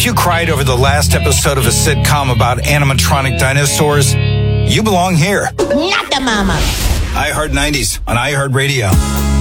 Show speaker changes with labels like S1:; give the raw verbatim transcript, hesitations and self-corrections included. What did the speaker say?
S1: you cried over the last episode of a sitcom about animatronic dinosaurs, you belong here.
S2: Not the mama.
S1: iHeart nineties on iHeartRadio.